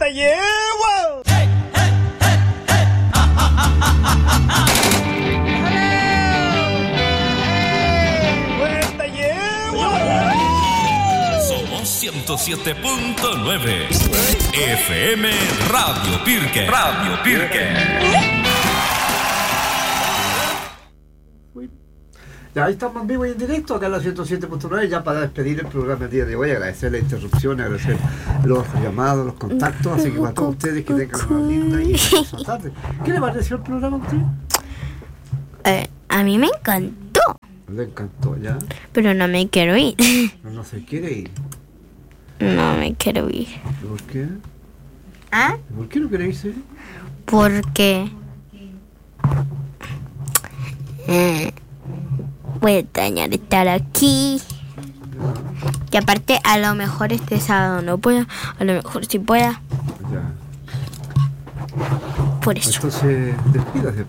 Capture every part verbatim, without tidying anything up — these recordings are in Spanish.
te llevo. Pues te llevo. Somos ciento siete punto nueve F M Radio Pirque. Radio Pirque. Ya, ahí estamos en vivo y en directo acá en la ciento siete punto nueve, ya para despedir el programa el día de hoy, agradecer la interrupción, agradecer los llamados, los contactos, así que para todos ustedes que tengan una linda y hermosa tarde. ¿Qué le pareció el programa a usted? Eh, a mí me encantó. Le encantó, ¿ya? Pero no me quiero ir. No, no se quiere ir. No me quiero ir. ¿Por qué? ¿Ah? ¿Por qué no quiere irse? Porque... Eh, voy a extrañar estar aquí. Y aparte, a lo mejor este sábado no puedo, a lo mejor sí pueda. Ya. Por eso. Entonces, despídase.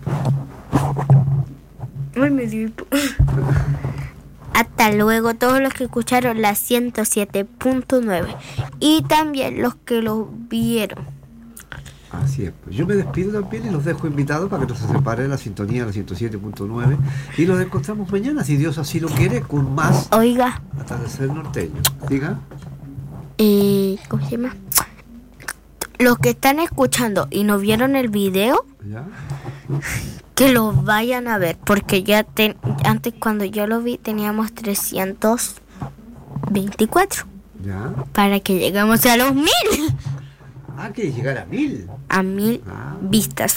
Ay, me dio... Hasta luego todos los que escucharon la ciento siete punto nueve y también los que lo vieron. Así es, pues yo me despido también y los dejo invitados para que no se separe de la sintonía de la ciento siete punto nueve y los encontramos mañana, si Dios así lo quiere, con más Oiga, Atardecer Norteño. Diga. eh, ¿cómo se llama? Los que están escuchando y no vieron el video, ¿Ya? que lo vayan a ver, porque ya ten, antes cuando yo lo vi teníamos trescientos veinticuatro ¿Ya? para que lleguemos a los mil. Ah, que llegar a mil. A mil Ah. vistas.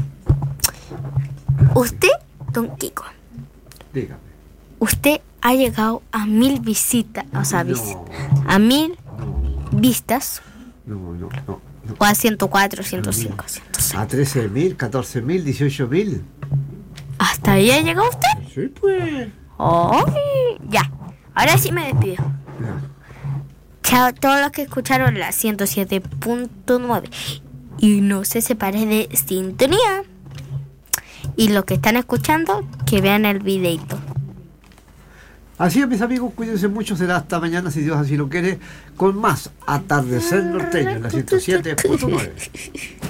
Usted, don Kiko, Dígame. usted ha llegado a mil visitas, o sea, No. vis- a mil No, vistas, no, no, no, no. o a ciento cuatro, ciento cinco, ciento seis. A trece mil, catorce mil, dieciocho mil. ¿Hasta ahí ha llegado usted? Sí, pues. ¡Ay! Ya, ahora sí me despido. Ya. Chao a todos los que escucharon la ciento siete punto nueve y no se separe de sintonía. Y los que están escuchando, que vean el videito. Así es, mis amigos, cuídense mucho. Será hasta mañana, si Dios así lo quiere, con más Atardecer Norteño en la ciento siete punto nueve.